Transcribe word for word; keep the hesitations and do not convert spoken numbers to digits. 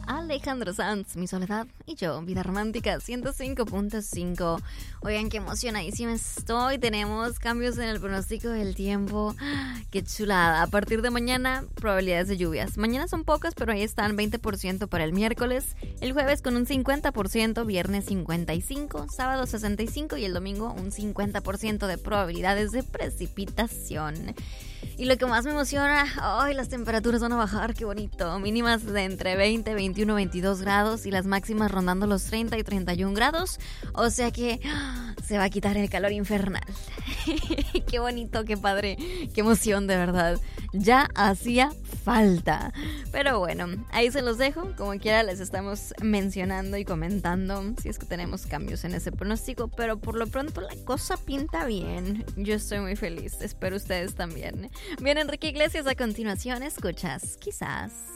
Alejandro Sanz, Mi Soledad, y yo, Vida Romántica ciento cinco punto cinco. Oigan, qué emocionadísima estoy. Tenemos cambios en el pronóstico del tiempo. Qué chulada. A partir de mañana, probabilidades de lluvias. Mañana son pocas, pero ahí están, veinte por ciento para el miércoles. El jueves con un cincuenta por ciento, viernes cincuenta y cinco por ciento, sábado sesenta y cinco por ciento y el domingo un cincuenta por ciento de probabilidades de precipitación. Y lo que más me emociona, ¡ay! Las temperaturas van a bajar, qué bonito. Mínimas de entre veinte, veintiuno, veintidós grados y las máximas rondando los treinta y treinta y un grados. O sea que ¡ah! Se va a quitar el calor infernal. Qué bonito, qué padre, qué emoción, de verdad. Ya hacía falta. Pero bueno, ahí se los dejo. Como quiera les estamos mencionando y comentando si es que tenemos cambios en ese pronóstico. Pero por lo pronto la cosa pinta bien. Yo estoy muy feliz. Espero ustedes también. Bien, Enrique Iglesias a continuación. Escuchas, quizás.